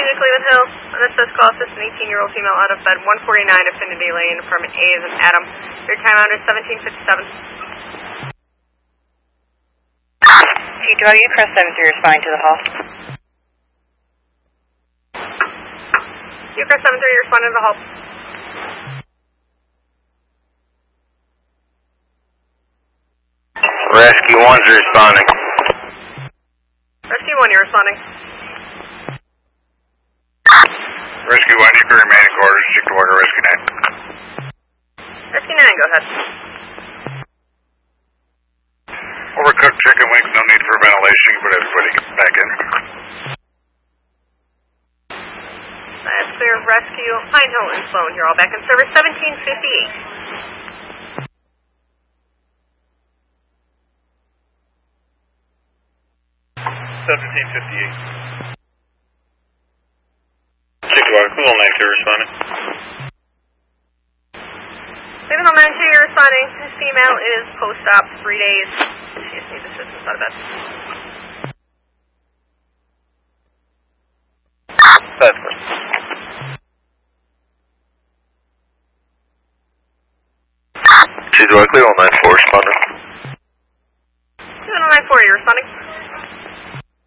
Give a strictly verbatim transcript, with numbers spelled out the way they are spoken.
to Cleveland Hill. This says call assistant eighteen-year-old female out of bed, one forty-nine Affinity Lane, apartment A is an Adam. Your timeout is seventeen fifty-seven. G two, you press seven three, responding to the hall. You press seven three, responding to the hall. Rescue one's responding. Rescue one, you're responding. Rescue one, you can remain in quarters. You can order Rescue nine. Rescue nine, go ahead. Overcooked chicken wings, no need for ventilation. You can put everybody back in. That's clear. Rescue Pine Hill and Sloan, you're all back in service. seventeen fifty-eight. seventeen fifty-eight. Cleveland nine two responding. Cleveland nine two, you're responding. This female is post-op, three days. She just needs assistance out of bed. That's She's Cleveland nine four responding. Cleveland nine four, you're responding.